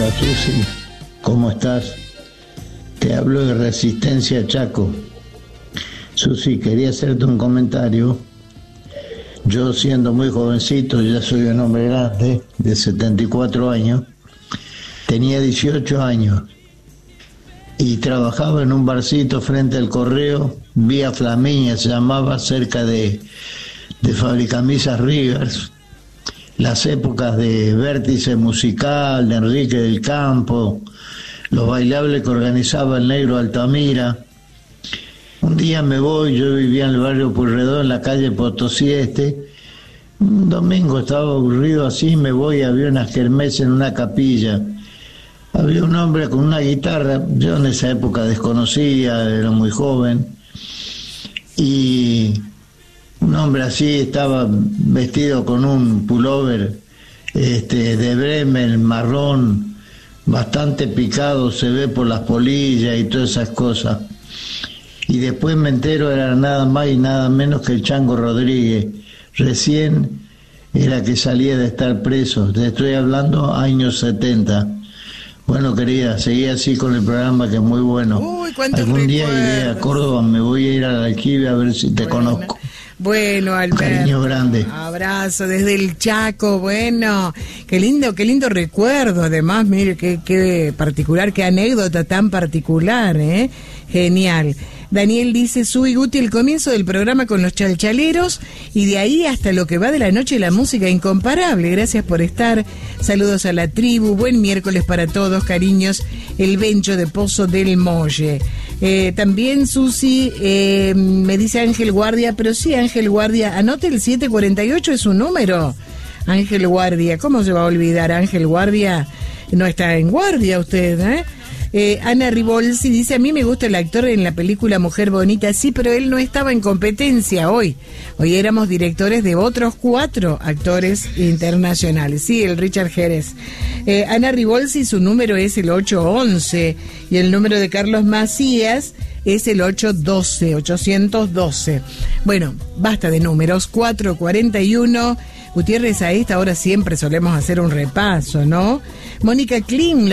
Hola Susi, ¿cómo estás? Te hablo de Resistencia Chaco. Susi, quería hacerte un comentario. Yo, siendo muy jovencito, ya soy un hombre grande, de 74 años, tenía 18 años y trabajaba en un barcito frente al correo, Vía Flaminia se llamaba, cerca de Fabricamisas Rivers, las épocas de Vértice Musical, de Enrique del Campo, los bailables que organizaba el Negro Altamira. Un día me voy, yo vivía en el barrio Purredón, en la calle Potosí Este. Un domingo estaba aburrido así, me voy, había unas kermeses en una capilla. Había un hombre con una guitarra, yo en esa época desconocía, era muy joven. Y un hombre así estaba vestido con un pullover de Bremen, marrón, bastante picado, se ve por las polillas y todas esas cosas. Y después me entero, era nada más y nada menos que el Chango Rodríguez. Recién era que salía de estar preso, te estoy hablando años 70. Bueno, querida, seguí así con el programa, que es muy bueno. Uy, cuántos algún día recuerdos. iré a Córdoba, me voy a ir al aljibe a ver si te conozco. Bueno, Alberto. Cariño grande. Abrazo desde el Chaco, bueno. Qué lindo recuerdo, además, mire, qué particular, qué anécdota tan particular, ¿eh? Genial. Daniel dice, Sui Guti, el comienzo del programa con los chalchaleros y de ahí hasta lo que va de la noche la música incomparable. Gracias por estar. Saludos a la tribu. Buen miércoles para todos, cariños. El Bencho de Pozo del Molle. También Susi, me dice Ángel Guardia, pero sí, Ángel Guardia, anote el 748, es su número. Ángel Guardia, ¿cómo se va a olvidar? Ángel Guardia, no está en guardia usted, ¿eh? Ana Ribolsi dice, a mí me gusta el actor en la película Mujer Bonita, sí, pero él no estaba en competencia hoy éramos directores de otros 4 actores internacionales, sí, el Richard Jerez. Ana Ribolsi, su número es el 811 y el número de Carlos Macías es el 812. Bueno, basta de números. 441. Gutiérrez, a esta hora siempre solemos hacer un repaso, ¿no? Mónica Klim,